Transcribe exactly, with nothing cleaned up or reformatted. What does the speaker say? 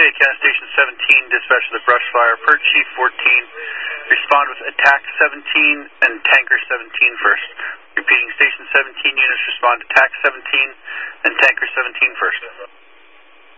Kennedy County Station seventeen, dispatch of the brush fire per Chief fourteen. Respond with attack seventeen and tanker seventeen first. Repeating, Station seventeen units respond to attack seventeen and tanker seventeen first.